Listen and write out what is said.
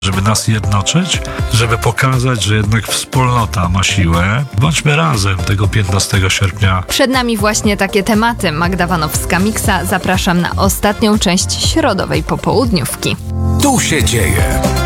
żeby nas jednoczyć, żeby pokazać, że jednak wspólnota ma siłę. Bądźmy razem tego 15 sierpnia. Przed nami właśnie takie tematy. Magda Wanowska-Miksa. Zapraszam na ostatnią część środowej popołudniówki. Tu się dzieje.